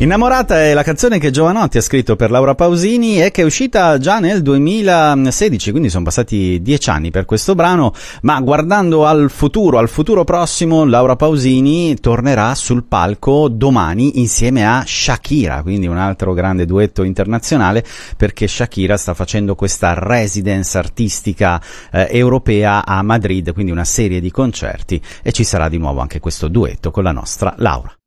Innamorata è la canzone che Jovanotti ha scritto per Laura Pausini e che è uscita già nel 2016, quindi sono passati 10 anni per questo brano, ma guardando al futuro prossimo, Laura Pausini tornerà sul palco domani insieme a Shakira, quindi un altro grande duetto internazionale, perché Shakira sta facendo questa residence artistica europea a Madrid, quindi una serie di concerti, e ci sarà di nuovo anche questo duetto con la nostra Laura.